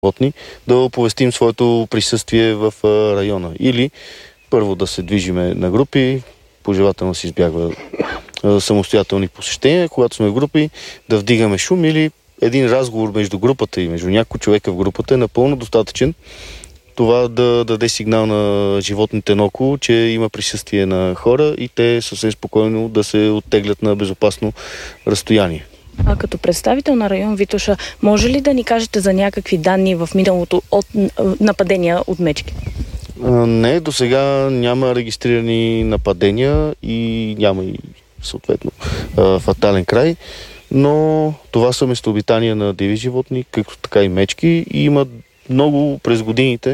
животни, да оповестим своето присъствие в района. Или първо да се движиме на групи, пожелателно се избягва самостоятелни посещения, когато сме в групи, да вдигаме шум или един разговор между групата и между някой човека в групата е напълно достатъчен. Това да даде сигнал на животните наоколо, че има присъствие на хора и те съвсем спокойно да се оттеглят на безопасно разстояние. А като представител на район Витоша, може ли да ни кажете за някакви данни в миналото от нападения от мечки? Не, до сега няма регистрирани нападения и няма и съответно фатален край, но това са местообитания на диви животни, както така и мечки, и има много през годините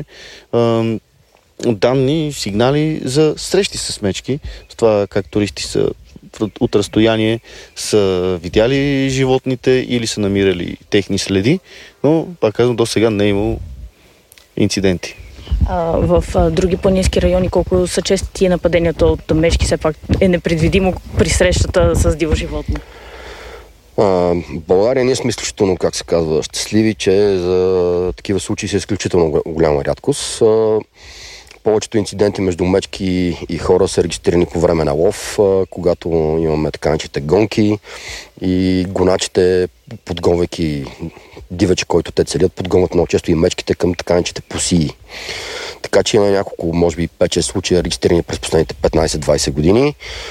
данни, сигнали за срещи с мечки, с това как туристи са от разстояние са видяли животните или са намирали техни следи, но, пак казвам, до сега не е имало инциденти. В други планински райони колко са чести тия нападенията от мечки, все пак е непредвидимо при срещата с диво животно? В България ние сме изключително, как се казва, щастливи, че за такива случаи са изключително голяма рядкост. Повечето инциденти между мечки и хора са регистрирани по време на лов, когато имаме така начите гонки и гоначите, подгонвайки дивеча, който те целят, подгонват много често и мечките към така начите посии. Така че има няколко, може би 5-6 случая регистрирани през последните 15-20 години.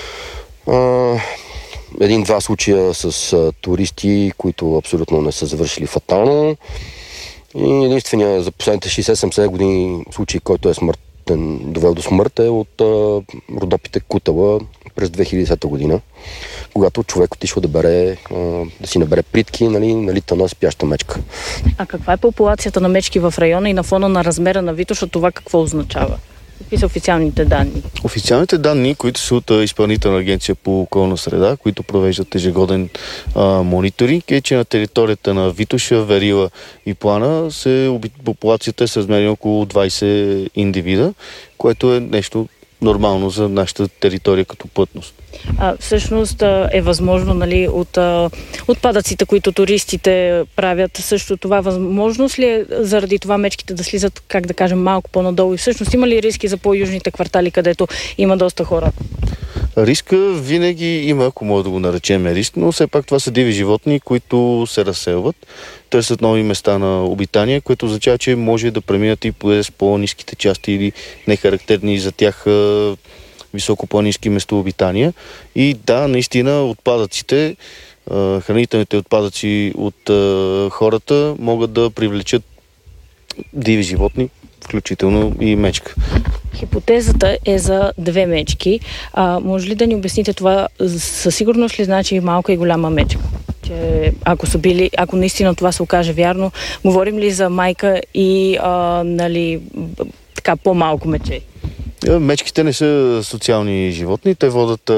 Един-два случая с туристи, които абсолютно не са завършили фатално. И единствения за последните 60-70 години случай, който е довел до смърт, е от Родопите Кутела през 2010 година, когато човек отишъл да си набере плитки, налита на спяща мечка. А каква е популацията на мечки в района и на фона на размера на Витоша, това какво означава? Какви са официалните данни? Официалните данни, които са от Изпълнителна агенция по околна среда, които провеждат ежегоден мониторинг, е, че на територията на Витоша, Верила и Плана популацията е с размери около 20 индивида, което е нещо нормално за нашата територия като плътност. Всъщност е възможно, нали, от отпадъците, които туристите правят, също това възможност ли е заради това мечките да слизат, как да кажем, малко по-надолу и всъщност има ли риски за по-южните квартали, където има доста хора? Риска винаги има, ако може да го наречем риск, но все пак това са диви животни, които се разселват, търсят нови места на обитание, което означава, че може да преминат и през по-ниските части или нехарактерни за тях високопланински местообитания. И да, наистина отпадъците, хранителните отпадъци от хората могат да привлечат диви животни, включително и мечка. Хипотезата е за две мечки. Може ли да ни обясните това? Със сигурност ли значи малка и голяма мечка? Че ако наистина това се окаже вярно, говорим ли за майка и така по-малко мече? Мечките не са социални животни, те водят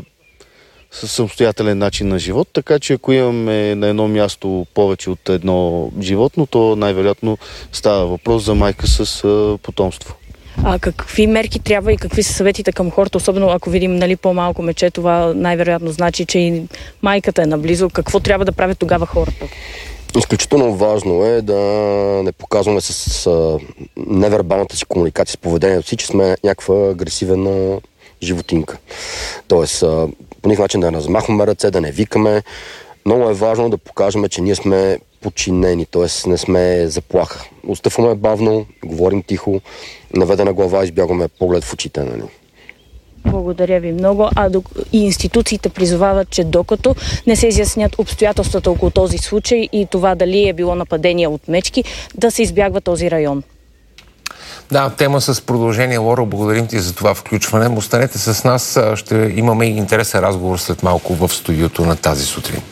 със самостоятелен начин на живот, така че ако имаме на едно място повече от едно животно, то най-вероятно става въпрос за майка с потомство. Какви мерки трябва и какви са съветите към хората, особено ако видим по-малко мече, това най-вероятно значи, че и майката е наблизо. Какво трябва да правят тогава хората? Изключително важно е да не показваме с невербалната си комуникация, с поведението си, че сме някаква агресивна животинка. Тоест, по никакъв начин да не размахваме ръце, да не викаме. Много е важно да покажем, че ние сме подчинени, т.е. не сме заплаха. Отстъпваме бавно, говорим тихо, наведена глава, избягваме поглед в очите. Нали? Благодаря ви много. И институциите призовават, че докато не се изяснят обстоятелствата около този случай и това дали е било нападение от мечки, да се избягва този район. Да, тема с продължение. Лора, благодарим ти за това включване. Останете с нас, ще имаме и интересен разговор след малко в студиото на Тази сутрин.